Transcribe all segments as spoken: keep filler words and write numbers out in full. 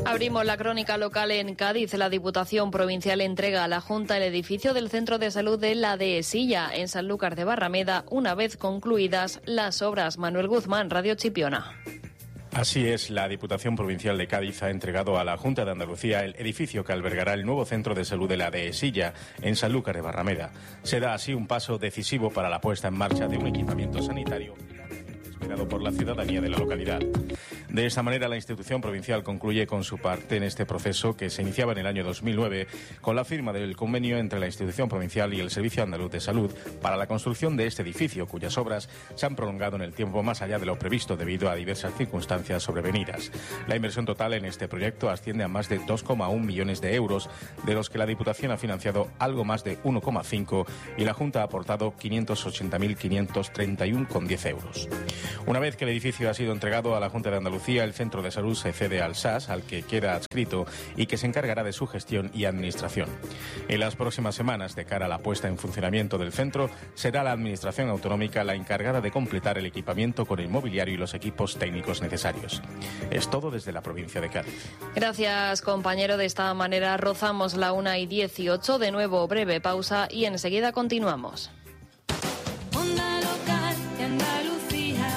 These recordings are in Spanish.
Abrimos la crónica local en Cádiz. La Diputación Provincial entrega a la Junta el edificio del Centro de Salud de la Dehesilla, en Sanlúcar de Barrameda, una vez concluidas las obras. Manuel Guzmán, Radio Chipiona. Así es, la Diputación Provincial de Cádiz ha entregado a la Junta de Andalucía el edificio que albergará el nuevo Centro de Salud de la Dehesilla, en Sanlúcar de Barrameda. Se da así un paso decisivo para la puesta en marcha de un equipamiento sanitario esperado por la ciudadanía de la localidad. De esta manera, la institución provincial concluye con su parte en este proceso que se iniciaba en el año dos mil nueve con la firma del convenio entre la institución provincial y el Servicio Andaluz de Salud para la construcción de este edificio, cuyas obras se han prolongado en el tiempo más allá de lo previsto debido a diversas circunstancias sobrevenidas. La inversión total en este proyecto asciende a más de dos coma uno millones de euros, de los que la Diputación ha financiado algo más de uno coma cinco y la Junta ha aportado quinientos ochenta mil quinientos treinta y uno coma diez euros. Una vez que el edificio ha sido entregado a la Junta de Andalucía, el Centro de Salud se cede al S A S, al que queda adscrito y que se encargará de su gestión y administración. En las próximas semanas, de cara a la puesta en funcionamiento del centro, será la Administración Autonómica la encargada de completar el equipamiento con el mobiliario y los equipos técnicos necesarios. Es todo desde la provincia de Cádiz. Gracias, compañero. De esta manera rozamos la una y dieciocho. De nuevo, breve pausa y enseguida continuamos. Onda local de Andalucía.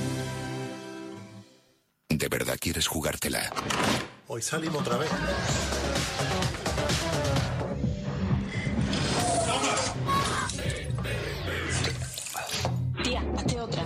¿De verdad quieres jugártela? Hoy salimos otra vez. Tía, hazte otra.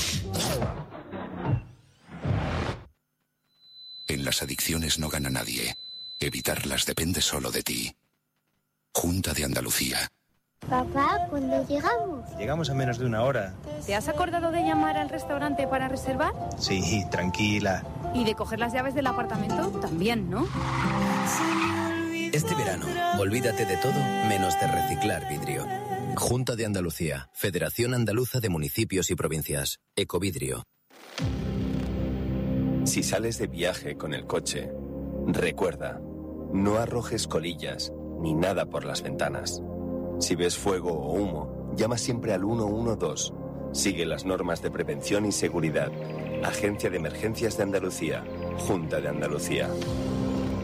En las adicciones no gana nadie. Evitarlas depende solo de ti. Junta de Andalucía. Papá, ¿cuándo llegamos? Llegamos a menos de una hora. ¿Te has acordado de llamar al restaurante para reservar? Sí, tranquila. ¿Y de coger las llaves del apartamento? También, ¿no? Este verano, olvídate de todo menos de reciclar vidrio. Junta de Andalucía, Federación Andaluza de Municipios y Provincias, Ecovidrio. Si sales de viaje con el coche, recuerda, no arrojes colillas ni nada por las ventanas. Si ves fuego o humo, llama siempre al uno uno dos. Sigue las normas de prevención y seguridad. Agencia de Emergencias de Andalucía. Junta de Andalucía.